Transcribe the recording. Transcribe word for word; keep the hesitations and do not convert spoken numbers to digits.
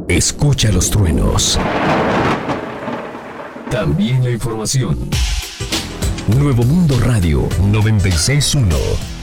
Escucha los truenos. También la información. Nuevo Mundo Radio noventa y seis punto uno.